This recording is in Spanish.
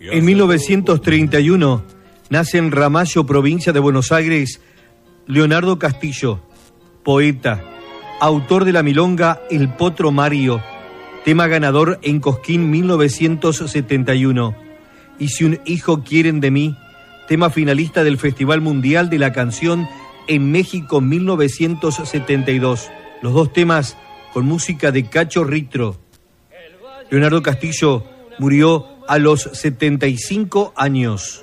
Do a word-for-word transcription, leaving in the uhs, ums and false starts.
En mil novecientos treinta y uno nace en Ramallo, provincia de Buenos Aires, Leonardo Castillo, poeta, autor de la milonga El Potro Mario, tema ganador en Cosquín mil novecientos setenta y uno. Y si un hijo quieren de mí, tema finalista del Festival Mundial de la Canción en México mil novecientos setenta y dos. Los dos temas con música de Cacho Ritro. Leonardo Castillo murió a los setenta y cinco años.